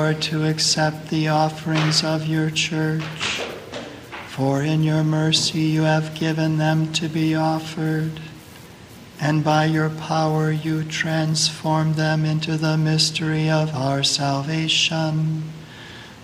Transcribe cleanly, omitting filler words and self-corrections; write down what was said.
Lord, to accept the offerings of your church, for in your mercy you have given them to be offered, and by your power you transform them into the mystery of our salvation.